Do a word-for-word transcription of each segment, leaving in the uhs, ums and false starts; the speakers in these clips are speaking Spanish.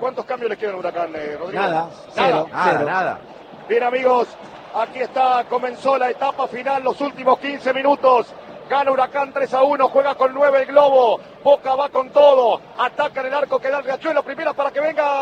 ¿Cuántos cambios les quedan a Huracán, eh, Rodrigo? Nada, cero, nada, nada, nada. Bien, amigos, aquí está, comenzó la etapa final, los últimos quince minutos. Gana Huracán tres a uno, juega con nueve el Globo. Boca va con todo, ataca en el arco que da el Riachuelo, primera para que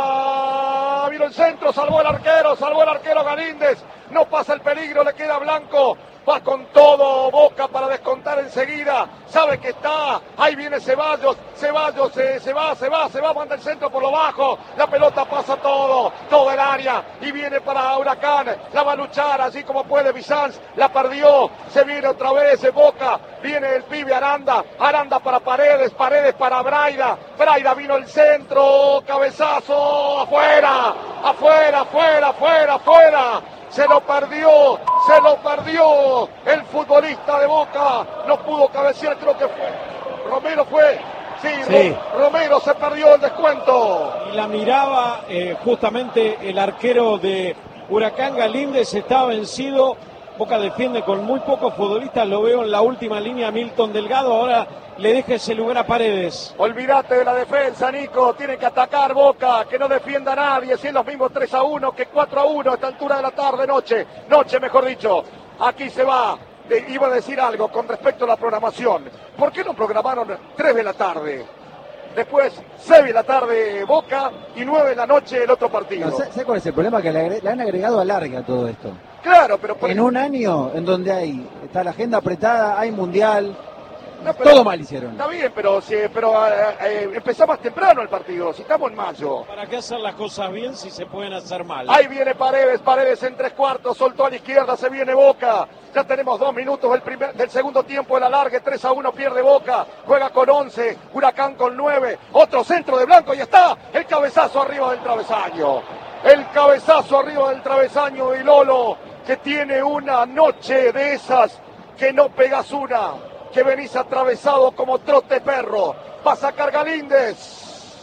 venga. Vino el centro, salvó el arquero, salvó el arquero Galíndez. No pasa el peligro, le queda Blanco. Va con todo Boca para descontar enseguida. Sabe que está. Ahí viene Ceballos. Ceballos se, se va, se va, se va. Manda el centro por lo bajo. La pelota pasa todo. Todo el área. Y viene para Huracán. La va a luchar así como puede Bizanz. La perdió. Se viene otra vez Boca. Viene el pibe Aranda. Aranda para Paredes. Paredes para Braida. Braida vino el centro. Cabezazo. Afuera. Afuera, afuera, afuera, afuera. Se lo perdió, se lo perdió el futbolista de Boca, no pudo cabecear, creo que fue, Romero fue, sí, sí. Romero se perdió el descuento. Y la miraba eh, justamente el arquero de Huracán, Galíndez, está vencido, Boca defiende con muy pocos futbolistas, lo veo en la última línea Milton Delgado, ahora le deja ese lugar a Paredes. Olvídate de la defensa, Nico, tiene que atacar Boca, que no defienda a nadie, si es los mismos tres a uno que cuatro a uno a esta altura de la tarde, noche, noche mejor dicho, aquí se va, de, iba a decir algo con respecto a la programación, ¿por qué no programaron tres de la tarde? Después seis de la tarde Boca y nueve de la noche el otro partido. No, ¿Sabes cuál es el problema? Que le, le han agregado alargue a todo esto. Claro, pero... Por en un año en donde hay está la agenda apretada, hay mundial... No, pero, todo mal hicieron. Está bien, pero, sí, pero eh, eh, empezó más temprano el partido, si estamos en mayo. ¿Para qué hacer las cosas bien si se pueden hacer mal? Ahí viene Paredes, Paredes en tres cuartos, soltó a la izquierda, se viene Boca. Ya tenemos dos minutos del, primer, del segundo tiempo de la largue, tres a uno pierde Boca. Juega con once, Huracán con nueve. Otro centro de Blanco y está el cabezazo arriba del travesaño. El cabezazo arriba del travesaño de Lolo, que tiene una noche de esas que no pegas una. Que venís atravesado como trote perro. Va a sacar Galíndez.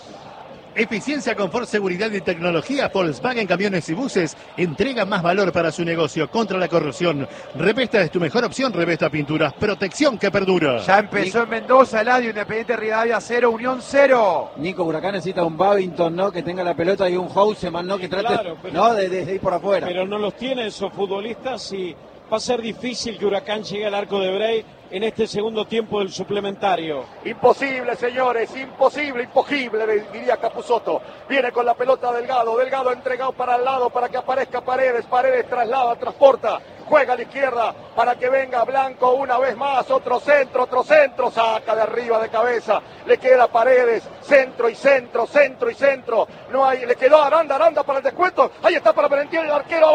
Eficiencia, confort, seguridad y tecnología. Volkswagen Camiones y Buses entrega más valor para su negocio. Contra la corrosión. Revesta es tu mejor opción. Revesta Pinturas. Protección que perdura. Ya empezó en Mendoza, Eladio, Independiente Rivadavia cero, Unión cero. Nico, Huracán necesita un Babington, ¿no? Que tenga la pelota y un Houseman, ¿no? Que trate, claro, pero, ¿no? De, de, de ir por afuera. Pero no los tiene esos futbolistas y va a ser difícil que Huracán llegue al arco de Brey en este segundo tiempo del suplementario. Imposible, señores, imposible, imposible, diría Capusotto. Viene con la pelota Delgado, Delgado entregado para el lado para que aparezca Paredes, Paredes traslada, transporta, juega a la izquierda para que venga Blanco una vez más, otro centro, otro centro, saca de arriba de cabeza, le queda Paredes, centro y centro, centro y centro, no hay, le quedó Aranda, Aranda para el descuento, ahí está para Valentín el arquero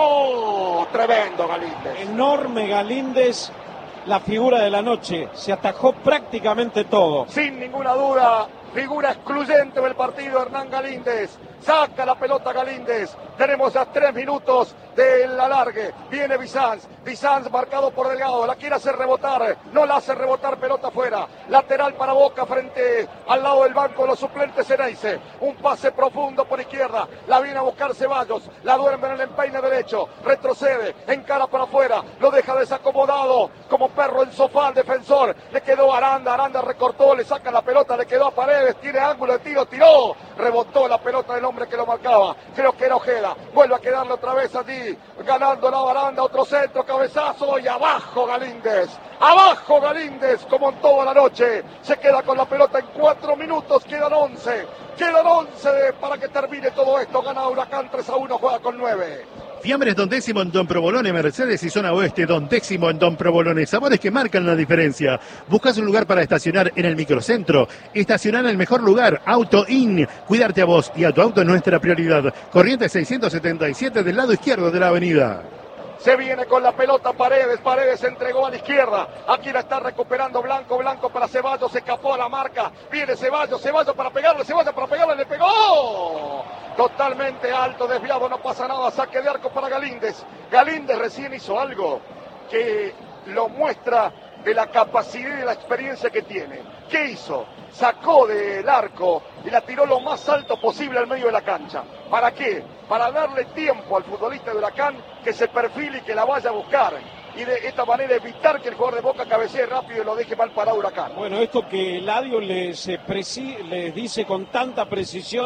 abajo, tremendo Galíndez. Enorme Galíndez. La figura de la noche, se atajó prácticamente todo. Sin ninguna duda, figura excluyente del partido Hernán Galíndez. Saca la pelota Galíndez. Tenemos ya tres minutos del alargue. Viene Bizanz. Bizanz marcado por Delgado. La quiere hacer rebotar. No la hace rebotar, pelota afuera. Lateral para Boca frente al lado del banco de los suplentes Ceneice. Un pase profundo por izquierda. La viene a buscar Ceballos. La duerme en el empeine derecho. Retrocede. Encara para afuera. Lo deja desacomodado. Como perro en sofá al defensor. Le quedó Aranda. Aranda recortó. Le saca la pelota. Le quedó a Paredes. Tiene ángulo de tiro. Tiró. Rebotó la pelota del hombre que lo marcaba. Creo que era Ojeda. Vuelve a quedarle otra vez allí. Ganando la baranda. Otro centro. Cabezazo. Y abajo Galíndez. Abajo Galíndez. Como en toda la noche. Se queda con la pelota en cuatro minutos. Quedan once. Quedan once para que termine todo esto. Gana Huracán tres a uno. Juega con nueve. Fiambres Don Décimo en Don Provolone, Mercedes y Zona Oeste. Don Décimo en Don Provolone. Sabores que marcan la diferencia. ¿Buscas un lugar para estacionar en el microcentro? Estacionar en el mejor lugar. Auto In. Cuidarte a vos y a tu auto es nuestra prioridad. Corriente seiscientos setenta y siete del lado izquierdo de la avenida. Se viene con la pelota Paredes, Paredes se entregó a la izquierda, aquí la está recuperando Blanco, Blanco para Ceballos, se escapó a la marca, viene Ceballos, Ceballos para pegarle, Ceballos para pegarle, le pegó, totalmente alto, desviado, no pasa nada, saque de arco para Galíndez, Galíndez recién hizo algo que lo muestra de la capacidad y de la experiencia que tiene. ¿Qué hizo? Sacó del arco y la tiró lo más alto posible al medio de la cancha. ¿Para qué? Para darle tiempo al futbolista de Huracán que se perfile y que la vaya a buscar. Y de esta manera evitar que el jugador de Boca cabecee rápido y lo deje mal parado Huracán. Bueno, esto que Eladio les, preci- les dice con tanta precisión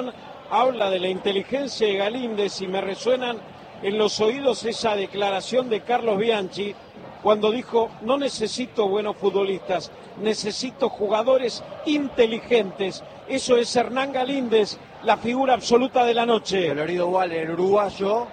habla de la inteligencia de Galíndez y me resuenan en los oídos esa declaración de Carlos Bianchi cuando dijo: no necesito buenos futbolistas, necesito jugadores inteligentes. Eso es Hernán Galíndez, la figura absoluta de la noche. Colorido igual, el uruguayo.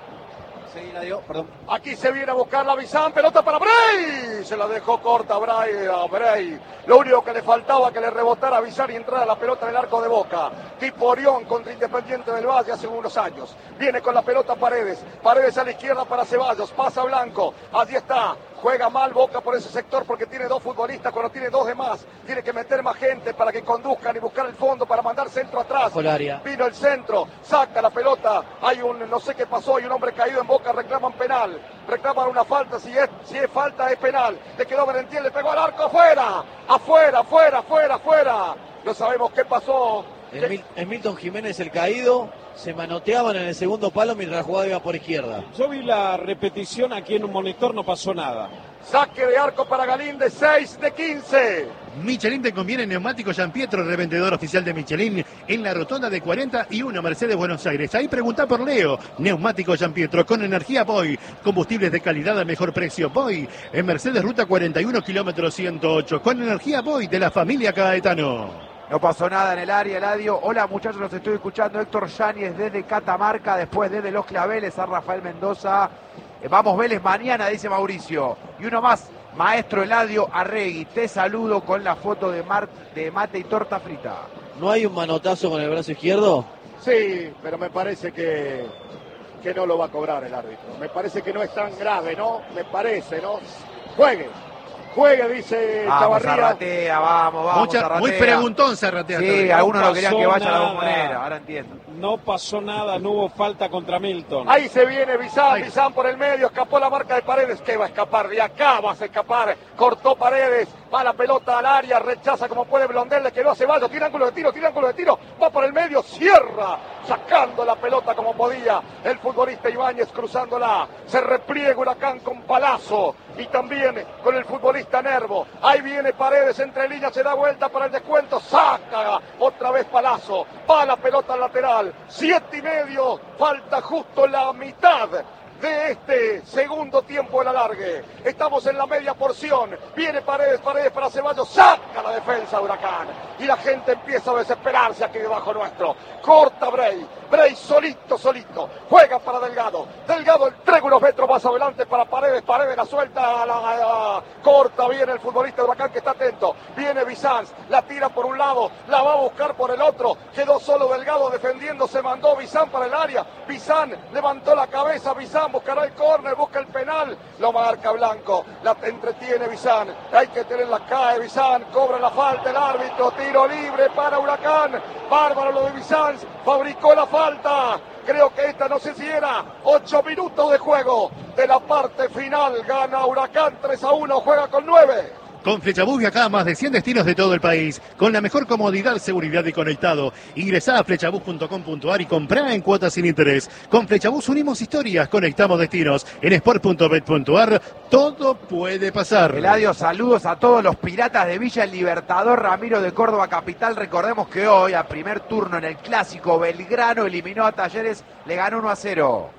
Sí, la dio, perdón. Aquí se viene a buscar la Bizán, pelota para Bray. Se la dejó corta Bray a Bray. Lo único que le faltaba que le rebotara a Bizán y entrara la pelota en el arco de Boca. Tipo Orión contra Independiente del Valle hace unos años. Viene con la pelota Paredes. Paredes a la izquierda para Ceballos. Pasa Blanco. Allí está. Juega mal Boca por ese sector porque tiene dos futbolistas. Cuando tiene dos de más, tiene que meter más gente para que conduzcan y buscar el fondo para mandar centro atrás. Vino el centro, saca la pelota. Hay un, no sé qué pasó, hay un hombre caído en Boca, reclaman penal. Reclaman una falta, si es, si es falta es penal. Le quedó Merentiel, le pegó al arco, afuera. Afuera, afuera, afuera, afuera. No sabemos qué pasó. En, Mil, en Milton Jiménez el caído, se manoteaban en el segundo palo mientras la jugada iba por izquierda. Yo vi la repetición aquí en un monitor, no pasó nada. Saque de arco para Galíndez, seis de quince. Michelin te conviene neumático Gian Pietro, revendedor oficial de Michelin en la rotonda de cuarenta y uno Mercedes Buenos Aires. Ahí pregunta por Leo. Neumático Gian Pietro con energía Boy. Combustibles de calidad a mejor precio Boy. En Mercedes Ruta cuarenta y uno kilómetros ciento ocho. Con energía Boy de la familia Caetano. No pasó nada en el área, Eladio. Hola muchachos, los estoy escuchando. Héctor Yáñez desde Catamarca, después desde Los Claveles a Rafael Mendoza. Eh, vamos Vélez mañana, dice Mauricio. Y uno más, maestro Eladio Arregui. Te saludo con la foto de, Mar de mate y torta frita. ¿No hay un manotazo con el brazo izquierdo? Sí, pero me parece que, que no lo va a cobrar el árbitro. Me parece que no es tan grave, ¿no? Me parece, ¿no? Juegue. Juegue, dice vamos, Chavarría. Zarratea, vamos, vamos, Mucha, Zarratea. muy preguntón Zarratea. Sí, No algunos lo querían que vaya a la nada. Bombonera, ahora entiendo. No pasó nada, no hubo falta contra Milton. Ahí se viene Bizán, Ahí. Bizán por el medio, escapó la marca de Paredes. ¿Qué va a escapar? De acá vas a escapar. Cortó Paredes, va la pelota al área, rechaza como puede Blondel, le quedó a Ceballos, tira ángulo de tiro, tira ángulo de tiro, va por el medio, cierra, sacando la pelota como podía. El futbolista Ibáñez cruzándola, se repliega Huracán con Palazzo y también con el futbolista Nervo. Ahí viene Paredes entre líneas, se da vuelta para el descuento, saca otra vez Palazzo, va la pelota al lateral, siete y medio, falta justo la mitad de este segundo tiempo del alargue. Estamos en la media porción. Viene Paredes, Paredes para Ceballos. Saca la defensa de Huracán. Y la gente empieza a desesperarse aquí debajo nuestro. Corta Bray. Bray solito, solito. Juega para Delgado. Delgado entrega unos metros más adelante para Paredes. Paredes la suelta. La, la, la, corta bien el futbolista de Huracán que está atento. Viene Bizán. La tira por un lado. La va a buscar por el otro. Quedó solo Delgado defendiendo. Se mandó Bizán para el área. Bizán levantó la cabeza. Bizán buscará el córner, busca el penal, lo marca Blanco, la entretiene Bizán, hay que tenerla, cae Bizán, cobra la falta el árbitro, tiro libre para Huracán, bárbaro lo de Bizán, fabricó la falta, creo que esta no sé si era, ocho minutos de juego de la parte final, gana Huracán tres a uno, juega con nueve. Con Flechabús viajá a más de cien destinos de todo el país, con la mejor comodidad, seguridad y conectado. Ingresá a flechabús punto com punto ar y comprá en cuotas sin interés. Con Flechabús unimos historias, conectamos destinos. En sport punto bet punto ar todo puede pasar. Eladio, saludos a todos los piratas de Villa El Libertador, Ramiro de Córdoba Capital. Recordemos que hoy, a primer turno en el Clásico, Belgrano eliminó a Talleres, le ganó uno a cero.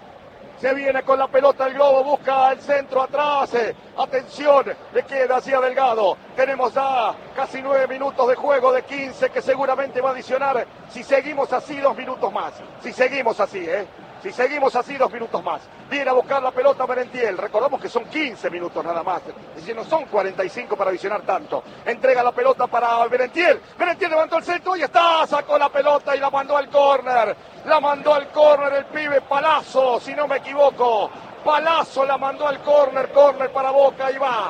Se viene con la pelota el Globo, busca el centro atrás. Eh. Atención, le queda hacia Delgado. Tenemos ya casi nueve minutos de juego de quince que seguramente va a adicionar si seguimos así dos minutos más. Si seguimos así, ¿eh? Si seguimos así dos minutos más. Viene a buscar la pelota Merentiel. Recordamos que son quince minutos nada más. Es decir, no son cuarenta y cinco para adicionar tanto. Entrega la pelota para Merentiel. Merentiel levantó el centro y está. Sacó la pelota y la mandó al córner. La mandó al córner el pibe Palazzo, si no me equivoco. Palazzo la mandó al córner, córner para Boca y va.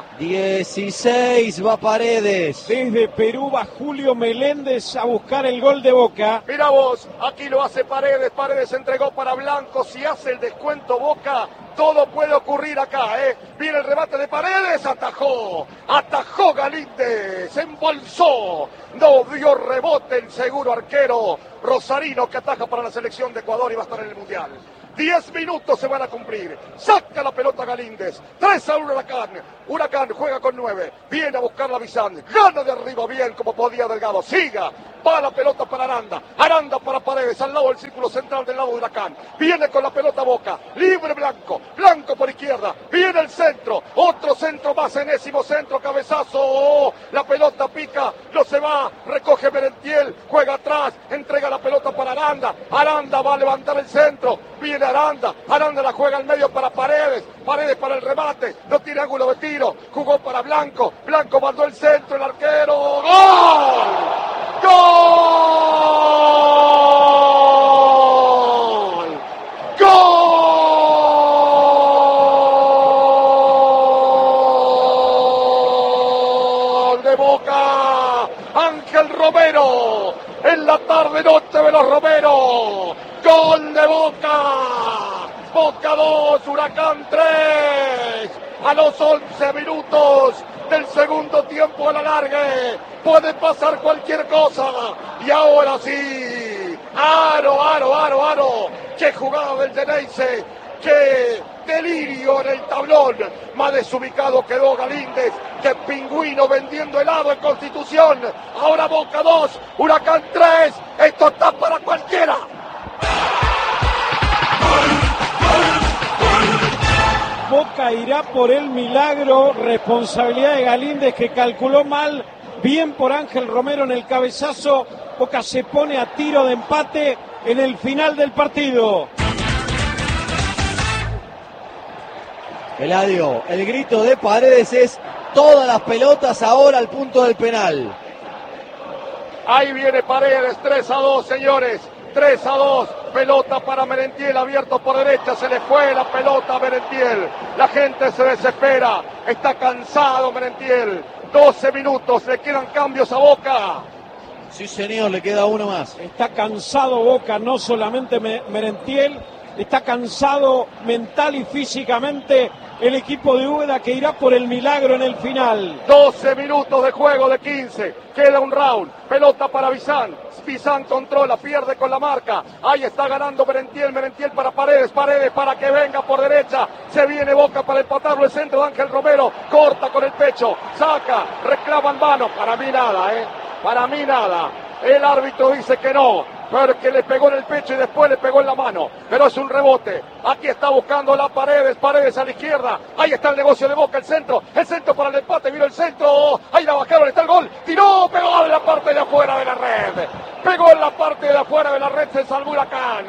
dieciséis va Paredes. Desde Perú va Julio Meléndez a buscar el gol de Boca. Mira vos, aquí lo hace Paredes, Paredes entregó para Blanco, si hace el descuento Boca, Todo puede ocurrir acá, ¿eh? Viene el remate de Paredes, atajó, atajó Galíndez, se embolsó, no dio rebote el seguro arquero rosarino que ataja para la selección de Ecuador y va a estar en el Mundial. Diez minutos se van a cumplir. Saca la pelota Galíndez. tres a uno Huracán. Huracán juega con nueve. Viene a buscar la Bizán. Gana de arriba bien como podía Delgado. Siga. Va la pelota para Aranda. Aranda para Paredes. Al lado del círculo central del lado de Huracán. Viene con la pelota Boca. Libre Blanco. Blanco por izquierda. Viene el centro. Otro centro más. Enésimo centro. Cabezazo. Oh, la pelota pica. No se va. Recoge Merentiel. Juega atrás. Entrega la pelota para Aranda. Aranda va a levantar el centro. Viene Aranda, Aranda la juega al medio para Paredes, Paredes para el remate, no tiene ángulo de tiro, jugó para Blanco, Blanco mandó el centro, el arquero, ¡gol! ¡Gol! ¡Gol! De Boca, Ángel Romero, en la tarde noche de los Romero. ¡Gol de Boca! Boca dos, Huracán tres. A los once minutos del segundo tiempo al alargue. Puede pasar cualquier cosa. Y ahora sí. Aro, aro, aro, aro. ¡Qué jugada del Geneise! ¡Qué delirio en el tablón! Más desubicado quedó Galíndez que Pingüino vendiendo helado en Constitución. Ahora Boca dos, Huracán tres. Esto está para cualquiera. Boca irá por el milagro, responsabilidad de Galíndez que calculó mal, bien por Ángel Romero en el cabezazo. Boca se pone a tiro de empate en el final del partido. Eladio, el grito de Paredes es todas las pelotas ahora al punto del penal. Ahí viene Paredes, tres a dos, señores. tres a dos, pelota para Merentiel, abierto por derecha, se le fue la pelota a Merentiel. La gente se desespera, está cansado Merentiel. doce minutos, le quedan cambios a Boca. Sí, señor, le queda uno más. Está cansado Boca, no solamente Merentiel, está cansado mental y físicamente el equipo de Úbeda que irá por el milagro en el final. doce minutos de juego de quince, queda un round, pelota para Bizán, Bizán controla, pierde con la marca, ahí está ganando Merentiel, Merentiel para Paredes, Paredes para que venga por derecha, se viene Boca para empatarlo, el centro de Ángel Romero, corta con el pecho, saca, reclama en mano, para mí nada, eh, para mí nada, el árbitro dice que no, porque le pegó en el pecho y después le pegó en la mano, pero es un rebote. Aquí está buscando la Paredes, Paredes a la izquierda, ahí está el negocio de Boca, el centro, el centro para el empate, vino el centro, ahí la bajaron, está el gol, tiró, pegó en la parte de afuera de la red, pegó en la parte de afuera de la red, se salvó Huracán.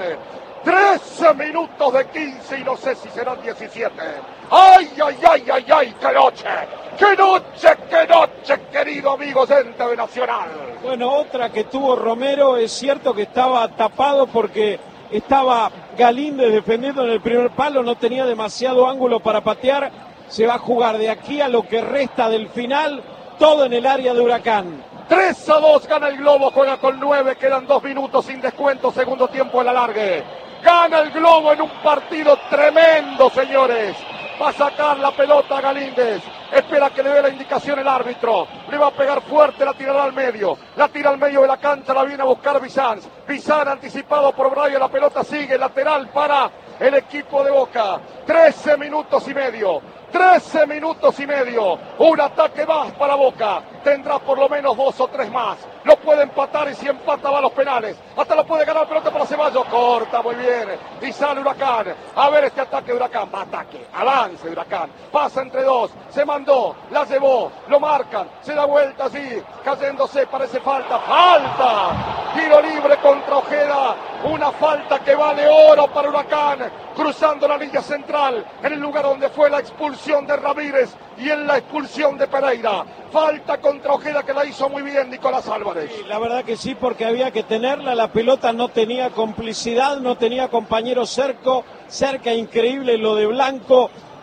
trece minutos de quince y no sé si serán diecisiete. ¡Ay, ay, ay, ay, ay! ¡Qué noche! ¡Qué noche, qué noche, querido amigo oyente de Nacional! Bueno, otra que tuvo Romero, es cierto que estaba tapado porque estaba Galíndez defendiendo en el primer palo, no tenía demasiado ángulo para patear. Se va a jugar de aquí a lo que resta del final, todo en el área de Huracán. tres a dos gana el Globo, juega con nueve, quedan dos minutos sin descuento, segundo tiempo al alargue. Gana el Globo en un partido tremendo, señores. Va a sacar la pelota a Galíndez. Espera que le dé la indicación el árbitro. Le va a pegar fuerte, la tirará al medio. La tira al medio de la cancha, la viene a buscar Bizán. Bizán anticipado por Braille, la pelota sigue, lateral para el equipo de Boca. trece minutos y medio. trece minutos y medio. Un ataque más para Boca. Tendrá por lo menos dos o tres más. Lo puede empatar y si empata va a los penales. Hasta lo puede ganar, pelota para Ceballos. Corta muy bien. Y sale Huracán. A ver este ataque de Huracán. Va ataque. Avance de Huracán. Pasa entre dos. Se mandó. La llevó. Lo marcan. Se da vuelta así. Cayéndose. Parece falta. Falta. Tiro libre contra Ojeda. Una falta que vale oro para Huracán. Cruzando la línea central. En el lugar donde fue la expulsión de Ramírez. Y en la expulsión de Pereira. Falta contra Ojeda que la hizo muy bien Nicolás Álvarez. Sí, la verdad que sí, porque había que tenerla. La pelota no tenía complicidad, no tenía compañero cerco, cerca, increíble lo de Blanco.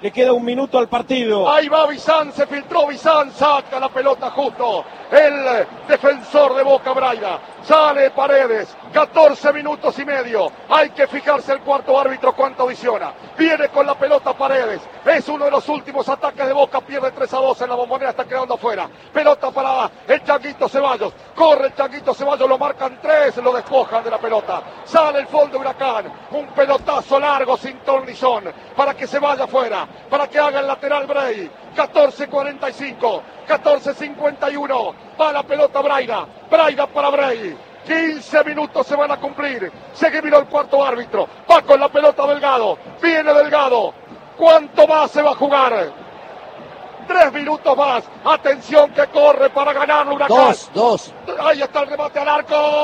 Le queda un minuto al partido. Ahí va Bizán, se filtró Bizán, saca la pelota justo. El defensor de Boca, Braida. Sale Paredes, catorce minutos y medio. Hay que fijarse el cuarto árbitro cuánto visiona. Viene con la pelota Paredes. Es uno de los últimos ataques de Boca. Pierde tres a dos en la Bombonera, está quedando afuera. Pelota para el Changuito Ceballos. Corre el Changuito Ceballos, lo marcan tres, lo despojan de la pelota. Sale el fondo de Huracán. Un pelotazo largo sin ton ni son. Para que se vaya afuera. Para que haga el lateral Bray. catorce cuarenta y cinco. catorce cincuenta y uno. Va la pelota Braida. Braida para Bray. quince minutos se van a cumplir. Se miró el cuarto árbitro. Va con la pelota Delgado. Viene Delgado. ¿Cuánto más se va a jugar? Tres minutos más. Atención que corre para ganar Huracán. Dos, dos. Ahí está el remate al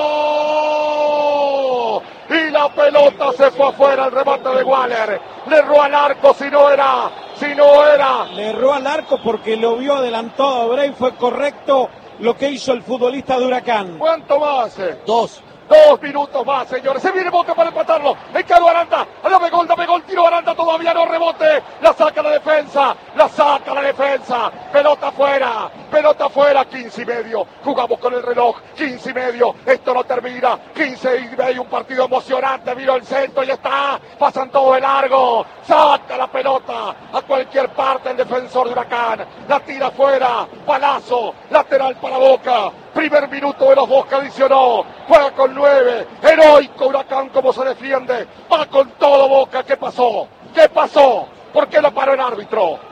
arco. Y la pelota se fue afuera. El remate de Waller. Le erró al arco si no era. Si no era. Le erró al arco porque lo vio adelantado a Bray. Fue correcto lo que hizo el futbolista de Huracán. ¿Cuánto más? Dos. Dos minutos más, señores. Se viene Boca para empatarlo. Encaró Aranda. Dame gol, dame gol. Tiro Aranda. Todavía no rebote. La saca la defensa. La saca la defensa. Pelota afuera. Pelota afuera. quince y medio. Jugamos con el reloj. quince y medio. Esto no termina. quince y medio. Un partido emocionante. Vino el centro y está. Pasan todo de largo. Saca la pelota a cualquier parte el defensor de Huracán. La tira afuera. Palazo. Lateral para Boca. Primer minuto de los Boca adicionó. Juega con nueve. Heroico Huracán como se defiende. Va con todo Boca. ¿Qué pasó? ¿Qué pasó? ¿Por qué lo paró el árbitro?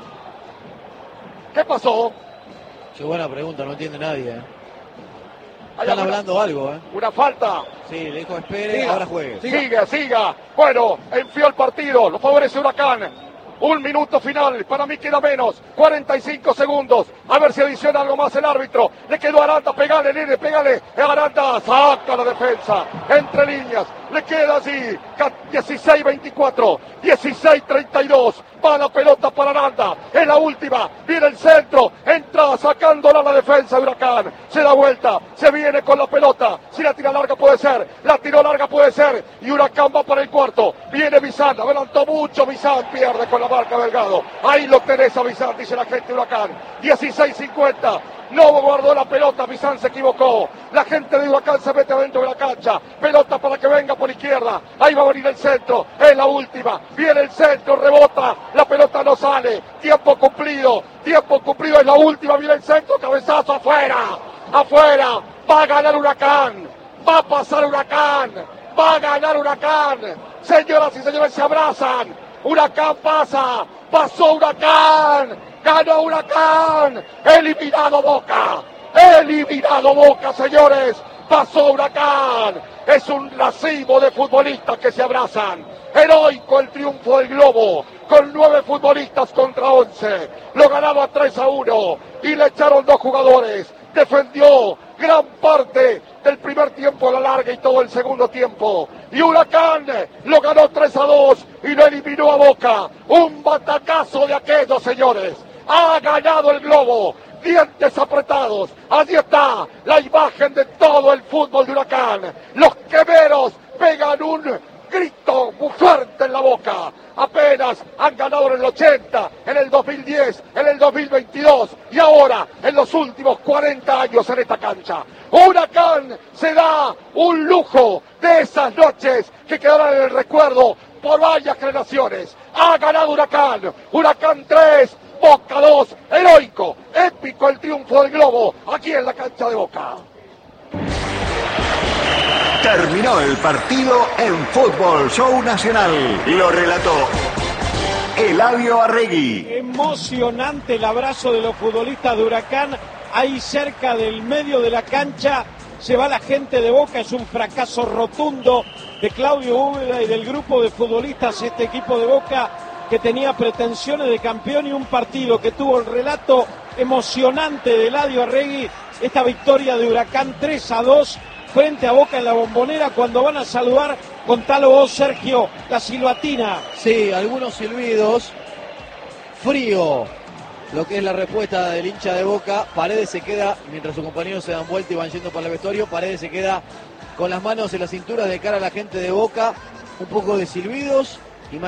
¿Qué pasó? Qué buena pregunta, no entiende nadie. ¿eh? Hay Están alguna- hablando algo, ¿eh? Una falta. Sí, le dijo espere, Siga. ahora juegue. Siga, siga. Bueno, enfió el partido. Lo favorece Huracán. Un minuto final. Para mí queda menos. cuarenta y cinco segundos. A ver si adiciona algo más el árbitro. Le quedó a Aranda. Pegale, nene, pégale. Aranda saca la defensa. Entre líneas. Le queda allí. dieciséis veinticuatro. dieciséis treinta y dos. Va la pelota para Aranda. Es la última. Viene el centro. Entra sacándola la defensa de Huracán. Se da vuelta. Se viene con la pelota. Si la tira larga puede ser. La tiró larga puede ser. Y Huracán va para el cuarto. Viene Bizán. Adelantó mucho Bizán. Pierde con la marca Delgado. Ahí lo tenés a Bizán, dice la gente de Huracán. dieciséis cincuenta. No guardó la pelota, Bizán se equivocó. La gente de Huracán se mete adentro de la cancha. Pelota para que venga por izquierda. Ahí va a venir el centro. Es la última. Viene el centro, rebota. La pelota no sale. Tiempo cumplido. Tiempo cumplido. Es la última. Viene el centro. Cabezazo afuera. Afuera. Va a ganar Huracán. Va a pasar Huracán. Va a ganar Huracán. Señoras y señores, se abrazan. Huracán pasa. Pasó Huracán. Ganó Huracán, eliminado Boca, eliminado Boca, señores, pasó Huracán, es un racimo de futbolistas que se abrazan, heroico el triunfo del Globo, con nueve futbolistas contra once, lo ganaba tres a uno y le echaron dos jugadores, defendió gran parte del primer tiempo a la larga y todo el segundo tiempo. Y Huracán lo ganó tres a dos y lo eliminó a Boca. Un batacazo de aquellos, señores. Ha ganado el Globo. Dientes apretados. Allí está la imagen de todo el fútbol de Huracán. Los quemeros pegan un grito muy fuerte en la boca. Apenas han ganado en el ochenta, en el dos mil diez, en el dos mil veintidós y ahora en los últimos cuarenta años en esta cancha. Huracán se da un lujo de esas noches que quedarán en el recuerdo por varias generaciones. Ha ganado Huracán. Huracán tres, Boca dos. Heroico, épico el triunfo del Globo aquí en la cancha de Boca. Terminó el partido en Fútbol Show Nacional. Lo relató Eladio Arregui. Emocionante el abrazo de los futbolistas de Huracán. Ahí cerca del medio de la cancha se va la gente de Boca. Es un fracaso rotundo de Claudio Úbeda y del grupo de futbolistas. Este equipo de Boca que tenía pretensiones de campeón y un partido que tuvo el relato emocionante de Eladio Arregui. Esta victoria de Huracán tres a dos frente a Boca en la Bombonera, cuando van a saludar, contalo vos, Sergio, la silbatina. Sí, algunos silbidos. Frío, lo que es la respuesta del hincha de Boca. Paredes se queda, mientras sus compañeros se dan vuelta y van yendo para el vestuario, Paredes se queda con las manos en la cintura de cara a la gente de Boca. Un poco de silbidos y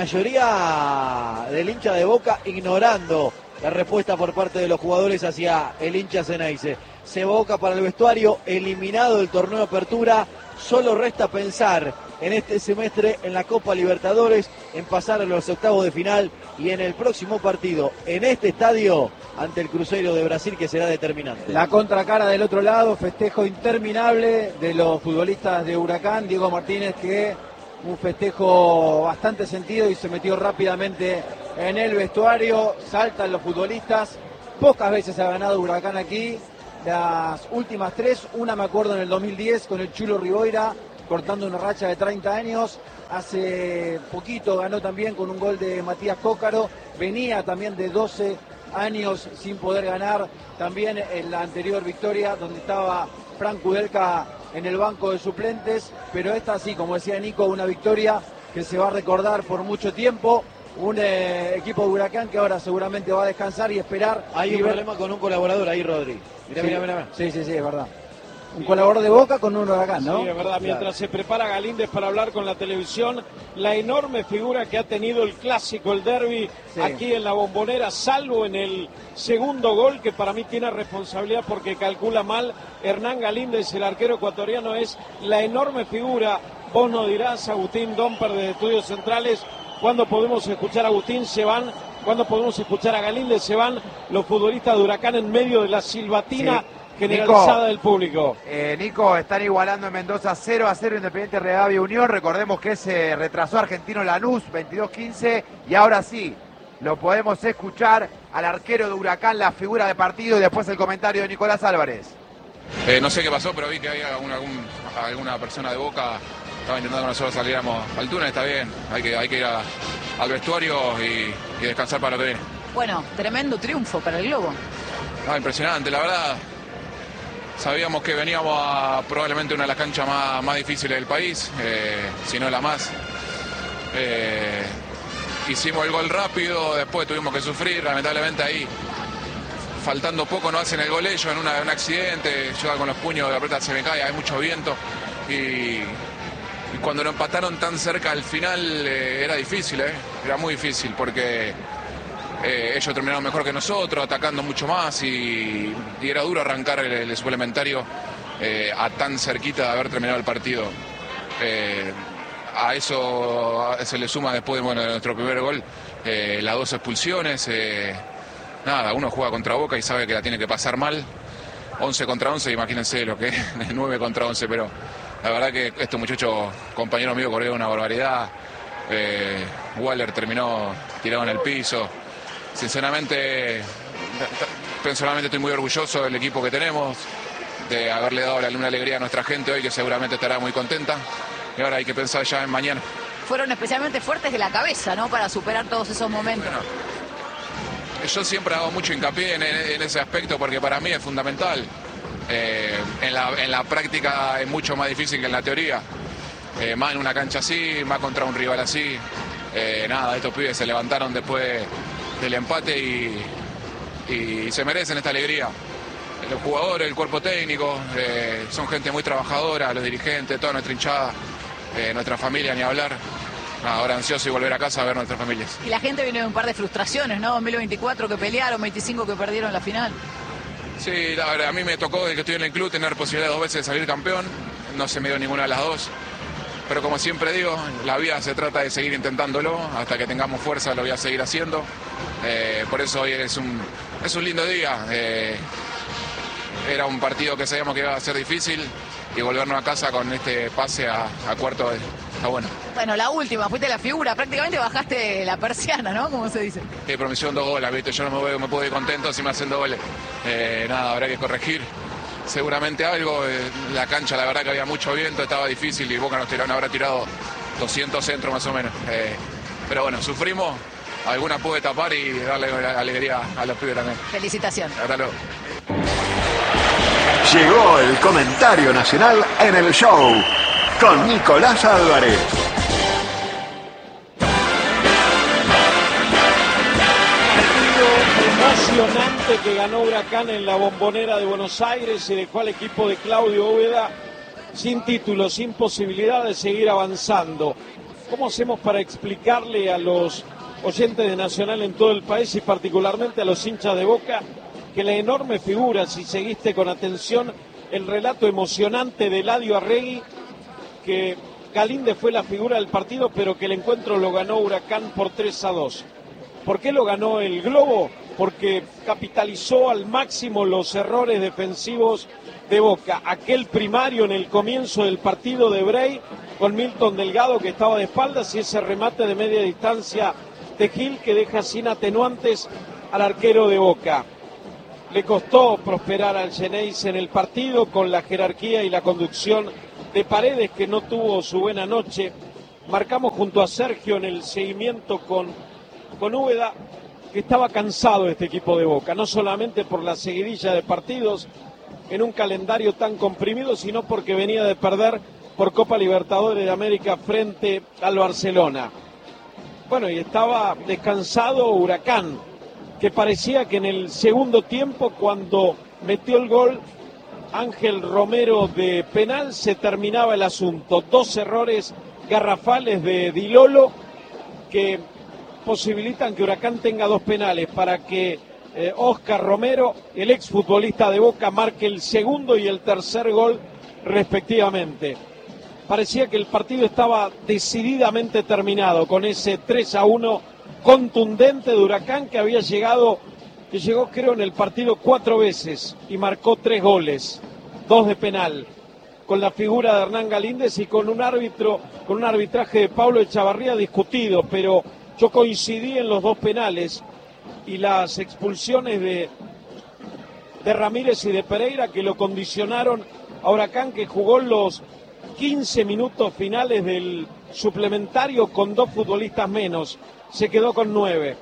mayoría del hincha de Boca ignorando la respuesta por parte de los jugadores hacia el hincha Ceneice. Se Boca para el vestuario, eliminado del torneo de apertura, solo resta pensar en este semestre en la Copa Libertadores, en pasar a los octavos de final y en el próximo partido en este estadio ante el Cruzeiro de Brasil, que será determinante. La contracara del otro lado, festejo interminable de los futbolistas de Huracán. Diego Martínez, que un festejo bastante sentido y se metió rápidamente en el vestuario. Saltan los futbolistas. Pocas veces ha ganado Huracán aquí. Las últimas tres, una me acuerdo en el dos mil diez con el Chulo Riboira, cortando una racha de treinta años. Hace poquito ganó también con un gol de Matías Cócaro. Venía también de doce años sin poder ganar. También en la anterior victoria, donde estaba Frank Kudelka en el banco de suplentes. Pero esta sí, como decía Nico, una victoria que se va a recordar por mucho tiempo. Un eh, equipo de Huracán que ahora seguramente va a descansar y esperar. Hay un ver... problema con un colaborador ahí, Rodri. Mira, sí, mira, mira. Sí, sí, sí, es verdad. Un colaborador de Boca con un Huracán, ¿no? Sí, es verdad. Mientras claro. se prepara Galíndez para hablar con la televisión, la enorme figura que ha tenido el clásico, el derbi, sí. aquí en la Bombonera, salvo en el segundo gol, que para mí tiene responsabilidad porque calcula mal Hernán Galíndez, el arquero ecuatoriano, es la enorme figura. Vos nos dirás, Agustín Domper de Estudios Centrales, ¿cuándo podemos escuchar a Agustín? Se van. ¿Cuándo podemos escuchar a Galíndez? Se van los futbolistas de Huracán en medio de la silbatina. Sí. Generalizada Nico, del público. Eh, Nico, están igualando en Mendoza cero a cero Independiente Rivadavia Unión. Recordemos que se retrasó Argentino Lanús veintidós quince y ahora sí lo podemos escuchar al arquero de Huracán, la figura de partido, y después el comentario de Nicolás Álvarez. Eh, no sé qué pasó, pero vi que había algún, algún, alguna persona de Boca estaba intentando que nosotros saliéramos al túnel. Está bien, hay que, hay que ir a, al vestuario y, y descansar para lo que viene. Bueno, tremendo triunfo para el Globo. Ah, impresionante, la verdad. Sabíamos que veníamos a probablemente una de las canchas más, más difíciles del país, eh, si no la más. Eh, hicimos el gol rápido, después tuvimos que sufrir, lamentablemente ahí, faltando poco, no hacen el gol ellos en, una, en un accidente, yo con los puños de la pelota se me cae, hay mucho viento. Y, y cuando lo empataron tan cerca al final eh, era difícil, eh, era muy difícil porque... Eh, ellos terminaron mejor que nosotros, atacando mucho más y, y era duro arrancar el, el suplementario eh, a tan cerquita de haber terminado el partido. Eh, a eso se le suma después bueno, de nuestro primer gol eh, las dos expulsiones. Eh, nada, uno juega contra Boca y sabe que la tiene que pasar mal. once contra once, imagínense lo que es nueve contra once, pero la verdad que estos muchachos, compañeros míos, corrieron una barbaridad. Eh, Waller terminó tirado en el piso. Sinceramente, personalmente estoy muy orgulloso del equipo que tenemos, de haberle dado una alegría a nuestra gente hoy, que seguramente estará muy contenta. Y ahora hay que pensar ya en mañana. Fueron especialmente fuertes de la cabeza, ¿no? Para superar todos esos momentos. Bueno, yo siempre hago mucho hincapié en, en ese aspecto porque para mí es fundamental. Eh, en, la, en la práctica es mucho más difícil que en la teoría. Eh, más en una cancha así, más contra un rival así. Eh, nada, estos pibes se levantaron después del empate y, y se merecen esta alegría. Los jugadores, el cuerpo técnico, eh, son gente muy trabajadora, los dirigentes, toda nuestra hinchada, eh, nuestra familia, ni hablar. Ahora ansioso y volver a casa a ver nuestras familias. Y la gente viene de un par de frustraciones, ¿no? dos mil veinticuatro que pelearon, veinticinco que perdieron la final. Sí, la verdad, a mí me tocó desde que estoy en el club tener posibilidad dos veces de salir campeón. No se me dio ninguna de las dos. Pero como siempre digo, la vida se trata de seguir intentándolo. Hasta que tengamos fuerza lo voy a seguir haciendo. Eh, por eso hoy es un, es un lindo día. Eh, era un partido que sabíamos que iba a ser difícil. Y volvernos a casa con este pase a, a cuarto está bueno. Bueno, la última, fuiste la figura. Prácticamente bajaste la persiana, ¿no? Como se dice. Sí, pero me hicieron dos goles, ¿viste? Yo no me, voy, me puedo ir contento si me hacen dos goles. Eh, nada, habrá que corregir. Seguramente algo, eh, la cancha la verdad que había mucho viento, estaba difícil y Boca nos tiraron, habrá tirado doscientos centros más o menos. Eh, pero bueno, sufrimos, alguna pude tapar y darle alegría a los pibes también. Felicitaciones. Hasta luego. Llegó el comentario nacional en el show con Nicolás Álvarez. Emocionante que ganó Huracán en la Bombonera de Buenos Aires y dejó al equipo de Claudio Úbeda sin título, sin posibilidad de seguir avanzando. ¿cómo hacemos para explicarle a los oyentes de Nacional en todo el país y particularmente a los hinchas de Boca que la enorme figura, si seguiste con atención el relato emocionante de Eladio Arregui, que Galíndez fue la figura del partido, pero que el encuentro lo ganó Huracán por tres a dos? ¿Por qué lo ganó el Globo? Porque capitalizó al máximo los errores defensivos de Boca. Aquel primario en el comienzo del partido de Brey con Milton Delgado, que estaba de espaldas, y ese remate de media distancia de Gil que deja sin atenuantes al arquero de Boca. Le costó prosperar al Geneise en el partido con la jerarquía y la conducción de Paredes, que no tuvo su buena noche. Marcamos junto a Sergio en el seguimiento con, con Úbeda que estaba cansado este equipo de Boca, no solamente por la seguidilla de partidos en un calendario tan comprimido, sino porque venía de perder por Copa Libertadores de América frente al Barcelona. Bueno, y estaba descansado Huracán, que parecía que en el segundo tiempo, cuando metió el gol Ángel Romero de penal, se terminaba el asunto. Dos errores garrafales de Di Lolo que posibilitan que Huracán tenga dos penales para que eh, Oscar Romero, el exfutbolista de Boca, marque el segundo y el tercer gol respectivamente. Parecía que el partido estaba decididamente terminado con ese tres a uno contundente de Huracán, que había llegado, que llegó creo en el partido cuatro veces y marcó tres goles, dos de penal, con la figura de Hernán Galíndez y con un árbitro, con un arbitraje de Pablo Echavarría discutido, pero yo coincidí en los dos penales y las expulsiones de, de Ramírez y de Pereira, que lo condicionaron a Huracán, que jugó los quince minutos finales del suplementario con dos futbolistas menos, se quedó con nueve.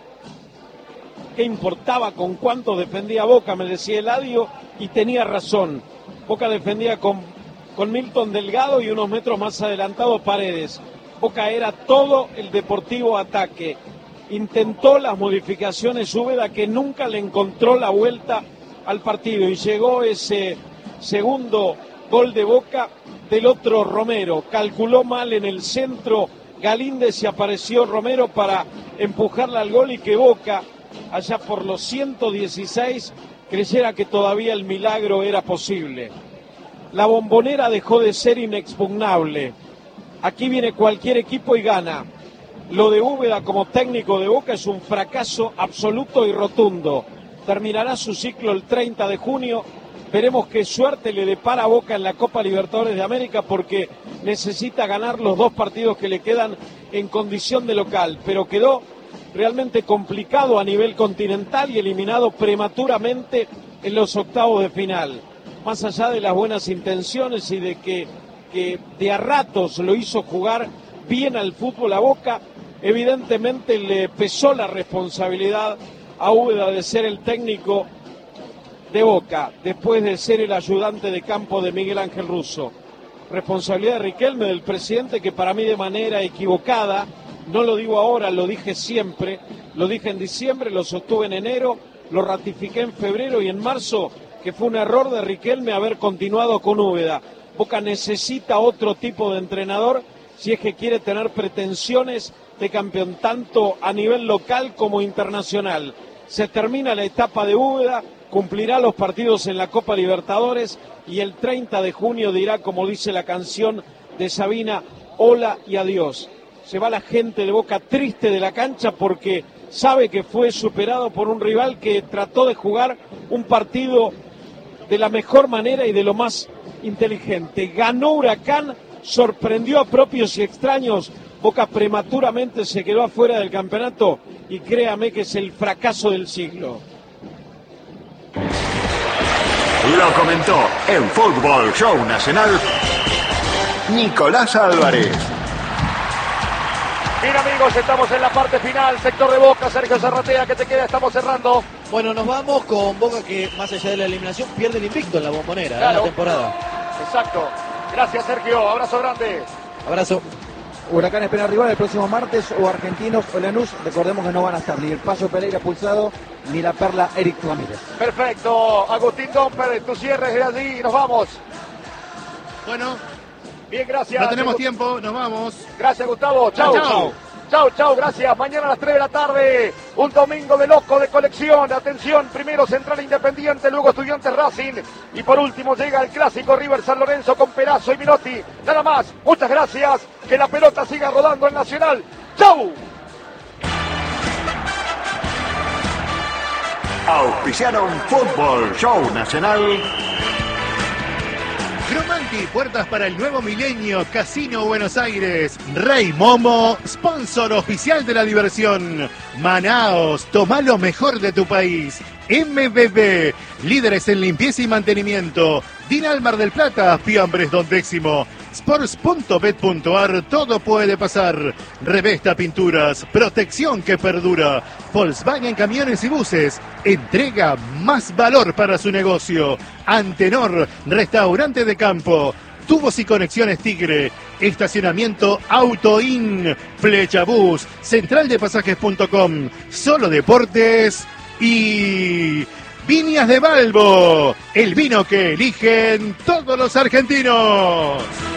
¿Qué importaba con cuánto defendía Boca? Me decía Eladio, y tenía razón. Boca defendía con, con Milton Delgado y unos metros más adelantado Paredes. Boca era todo el Deportivo ataque. Intentó las modificaciones Úbeda, que nunca le encontró la vuelta al partido, y llegó ese segundo gol de Boca del otro Romero. Calculó mal en el centro Galíndez y apareció Romero para empujarla al gol, y que Boca, allá por los ciento dieciséis, creyera que todavía el milagro era posible. La Bombonera dejó de ser inexpugnable. Aquí viene cualquier equipo y gana. Lo de Úbeda como técnico de Boca es un fracaso absoluto y rotundo. Terminará su ciclo el treinta de junio. Veremos qué suerte le depara a Boca en la Copa Libertadores de América, porque necesita ganar los dos partidos que le quedan en condición de local. Pero quedó realmente complicado a nivel continental y eliminado prematuramente en los octavos de final. Más allá de las buenas intenciones y de que, que de a ratos lo hizo jugar bien al fútbol a Boca, evidentemente le pesó la responsabilidad a Úbeda de ser el técnico de Boca, después de ser el ayudante de campo de Miguel Ángel Russo. Responsabilidad de Riquelme, del presidente, que para mí de manera equivocada, no lo digo ahora, lo dije siempre, lo dije en diciembre, lo sostuve en enero, lo ratifiqué en febrero y en marzo, que fue un error de Riquelme haber continuado con Úbeda. Boca necesita otro tipo de entrenador si es que quiere tener pretensiones de campeón tanto a nivel local como internacional. Se termina la etapa de Úbeda, cumplirá los partidos en la Copa Libertadores y el treinta de junio dirá, como dice la canción de Sabina, hola y adiós. Se va la gente de Boca triste de la cancha porque sabe que fue superado por un rival que trató de jugar un partido de la mejor manera y de lo más inteligente. Ganó Huracán, sorprendió a propios y extraños. Boca prematuramente se quedó afuera del campeonato y créame que es el fracaso del siglo. Lo comentó en Fútbol Show Nacional Nicolás Álvarez. Bien, amigos, estamos en la parte final, sector de Boca. Sergio Zarratea, ¿qué te queda? Estamos cerrando. Bueno, nos vamos con Boca, que más allá de la eliminación pierde el invicto en la Bombonera, claro, en la temporada. Exacto. Gracias, Sergio. Abrazo grande. Abrazo. Huracán espera rival el próximo martes, o Argentinos o Lanús. Recordemos que no van a estar ni el Paso Pereira pulsado ni la Perla Eric Ramírez. Perfecto. Agustín Domper, tu cierre de allí. Nos vamos. Bueno, Bien, gracias. No tenemos tiempo, nos vamos. Gracias, Gustavo. Chau. Chau. Chau, chau, gracias. Mañana a las tres de la tarde, un domingo de loco de colección. Atención, primero Central Independiente, luego Estudiantes Racing. Y por último llega el clásico River San Lorenzo con Perazo y Minotti. Nada más, muchas gracias. Que la pelota siga rodando en Nacional. ¡Chau! Auspiciaron Fútbol Show Nacional. Cromanti, puertas para el nuevo milenio, Casino Buenos Aires. Rey Momo, sponsor oficial de la diversión. Manaos, toma lo mejor de tu país. M B B, líderes en limpieza y mantenimiento. Dinal Mar del Plata, Fiambres Don Décimo. Sports punto bet punto ar, todo puede pasar. Revesta Pinturas, protección que perdura. Volkswagen Camiones y Buses, entrega más valor para su negocio. Antenor, restaurante de campo. Tubos y conexiones Tigre, estacionamiento Autoin, Flecha Bus, central de pasajes punto com, Solo Deportes y Viñas de Balbo, el vino que eligen todos los argentinos.